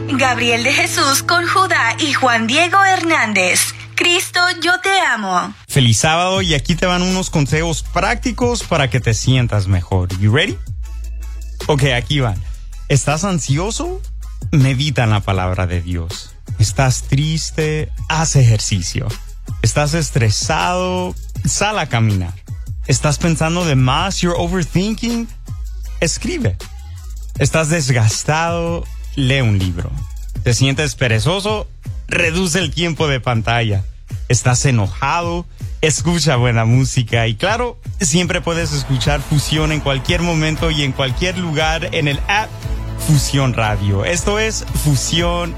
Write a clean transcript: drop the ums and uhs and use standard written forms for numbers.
Gabriel de Jesús con Judá y Juan Diego Hernández. Cristo, yo te amo. Feliz sábado y aquí te van unos consejos prácticos para que te sientas mejor. You ready? Ok, aquí van. ¿Estás ansioso? Medita en la palabra de Dios. ¿Estás triste? Haz ejercicio. ¿Estás estresado? Sal a caminar. ¿Estás pensando de más? You're overthinking. Escribe. ¿Estás desgastado? Lee un libro. ¿Te sientes perezoso? Reduce el tiempo de pantalla. ¿Estás enojado? Escucha buena música. Y claro, siempre puedes escuchar Fusión en cualquier momento y en cualquier lugar en el app Fusión Radio. Esto es Fusión